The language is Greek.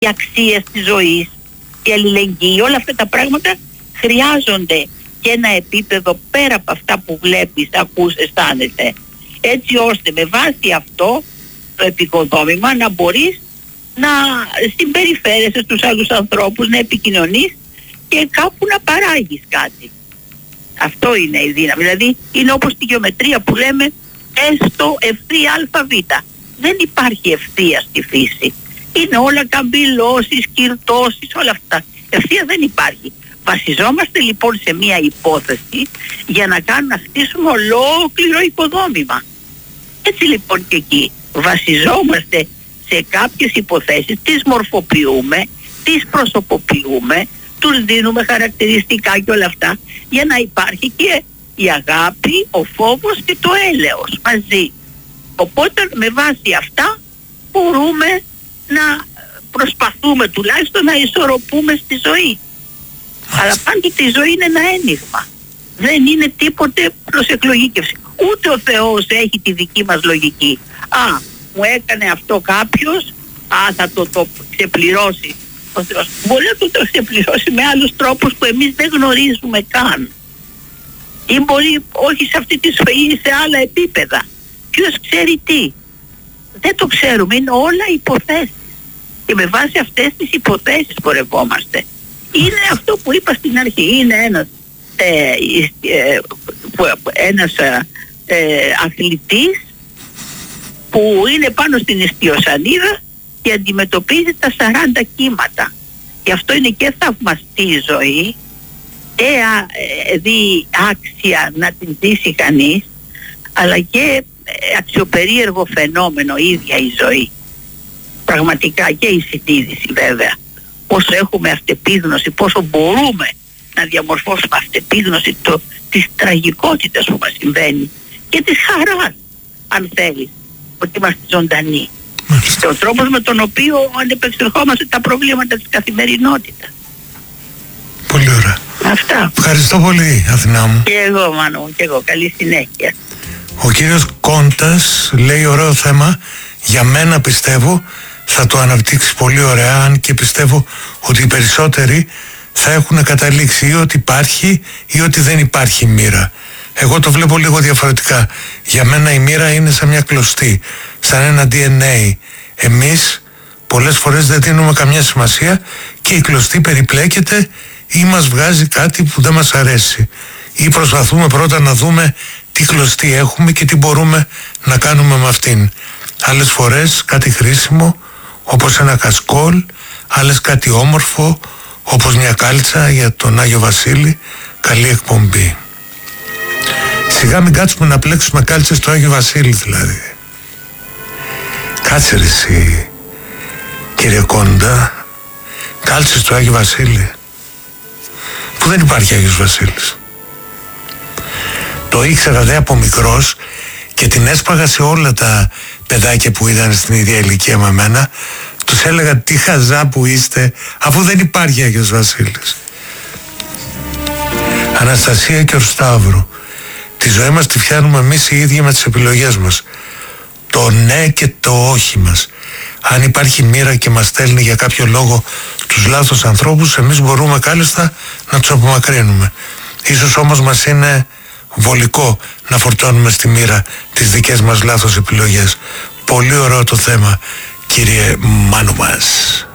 οι αξίες της ζωής, η αλληλεγγύη, όλα αυτά τα πράγματα χρειάζονται και ένα επίπεδο πέρα από αυτά που βλέπεις, ακούς, αισθάνεσαι, έτσι ώστε με βάση αυτό το επικοδόμημα να μπορείς να συμπεριφέρεσαι στους άλλους ανθρώπους, να επικοινωνείς και κάπου να παράγεις κάτι. Αυτό είναι η δύναμη. Δηλαδή είναι όπως τη γεωμετρία που λέμε έστω ευθεία αλφαβήτα. Δεν υπάρχει ευθεία στη φύση. Είναι όλα καμπυλώσεις, κυρτώσεις, όλα αυτά. Ευθεία δεν υπάρχει. Βασιζόμαστε λοιπόν σε μία υπόθεση για να χτίσουμε ολόκληρο οικοδόμημα. Έτσι λοιπόν και εκεί βασιζόμαστε σε κάποιες υποθέσεις, τις μορφοποιούμε, τις προσωποποιούμε, τους δίνουμε χαρακτηριστικά και όλα αυτά, για να υπάρχει και η αγάπη, ο φόβος και το έλεος μαζί. Οπότε με βάση αυτά μπορούμε να προσπαθούμε τουλάχιστον να ισορροπούμε στη ζωή. Αλλά πάντοτε η ζωή είναι ένα ένιγμα. Δεν είναι τίποτε προς εκλογήκευση. Ούτε ο Θεός έχει τη δική μας λογική. Μου έκανε αυτό κάποιος, θα το ξεπληρώσει. Ο Θεός μπορεί να το ξεπληρώσει με άλλους τρόπους που εμείς δεν γνωρίζουμε καν. Ή μπορεί όχι σε αυτή τη σφαίρα ή σε άλλα επίπεδα. Ποιος ξέρει τι. Δεν το ξέρουμε. Είναι όλα υποθέσεις. Και με βάση αυτές τις υποθέσεις πορευόμαστε. Είναι αυτό που είπα στην αρχή. Είναι ένας αθλητής που είναι πάνω στην ιστιοσανίδα και αντιμετωπίζει τα 40 κύματα. Γι' αυτό είναι και θαυμαστή η ζωή και άξια να την ζήσει κανείς, αλλά και αξιοπερίεργο φαινόμενο η ίδια η ζωή. Πραγματικά και η συνείδηση βέβαια. Πόσο έχουμε αυτεπίγνωση, πόσο μπορούμε να διαμορφώσουμε αυτεπίγνωση της τραγικότητας που μας συμβαίνει και της χαράς, αν θέλεις, ότι είμαστε ζωντανοί. Και ο τρόπος με τον οποίο αντεπεξερχόμαστε τα προβλήματα της καθημερινότητας. Πολύ ωραία. Αυτά. Ευχαριστώ πολύ, Αθηνά μου. Και εγώ, Μάνο μου, και εγώ. Καλή συνέχεια. Ο κύριος Κόντας λέει ωραίο θέμα. Για μένα πιστεύω θα το αναπτύξει πολύ ωραία, αν και πιστεύω ότι οι περισσότεροι θα έχουν καταλήξει ή ότι υπάρχει ή ότι δεν υπάρχει μοίρα. Εγώ το βλέπω λίγο διαφορετικά. Για μένα η μοίρα είναι σαν μια κλωστή, σαν ένα DNA. Εμείς πολλές φορές δεν δίνουμε καμιά σημασία και η κλωστή περιπλέκεται ή μας βγάζει κάτι που δεν μας αρέσει. Ή προσπαθούμε πρώτα να δούμε τι κλωστή έχουμε και τι μπορούμε να κάνουμε με αυτήν. Άλλες φορές κάτι χρήσιμο, όπως ένα κασκόλ, άλλες κάτι όμορφο, όπως μια κάλτσα για τον Άγιο Βασίλη. Καλή εκπομπή. Σιγά μην κάτσουμε να πλέξουμε κάλτσες στο Άγιο Βασίλη δηλαδή. Κάτσε ρε εσύ, κύριε Κόντα, κάλτσες στο Άγιο Βασίλη, που δεν υπάρχει Άγιος Βασίλης. Το ήξερα δε από μικρός και την έσπαγα σε όλα τα παιδάκια που ήταν στην ίδια ηλικία με εμένα. Τους έλεγα τι χαζά που είστε, αφού δεν υπάρχει Άγιος Βασίλης. Αναστασία και Ορσταύρου. Τη ζωή μας τη φτιάχνουμε εμείς οι ίδιοι με τις επιλογές μας. Το ναι και το όχι μας. Αν υπάρχει μοίρα και μας στέλνει για κάποιο λόγο τους λάθος ανθρώπους, εμείς μπορούμε κάλλιστα να τους απομακρύνουμε. Ίσως όμως μας είναι βολικό να φορτώνουμε στη μοίρα τις δικές μας λάθος επιλογές. Πολύ ωραίο το θέμα, κύριε Μάνου μας.